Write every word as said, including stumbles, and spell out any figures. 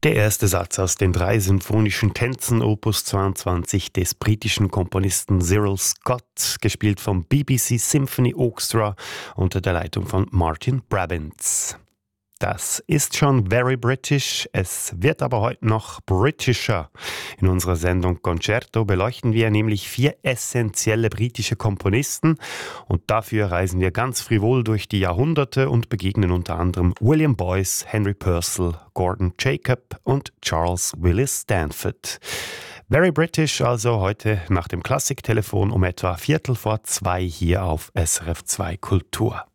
Der erste Satz aus den drei symphonischen Tänzen Opus zweiundzwanzig des britischen Komponisten Cyril Scott, gespielt vom B B C Symphony Orchestra unter der Leitung von Martin Brabants. Das ist schon very British, es wird aber heute noch britischer. In unserer Sendung Concerto beleuchten wir nämlich vier essentielle britische Komponisten und dafür reisen wir ganz frivol durch die Jahrhunderte und begegnen unter anderem William Boyce, Henry Purcell, Gordon Jacob und Charles Willis Stanford. Very British also heute nach dem Klassiktelefon um etwa Viertel vor zwei hier auf S R F zwei Kultur.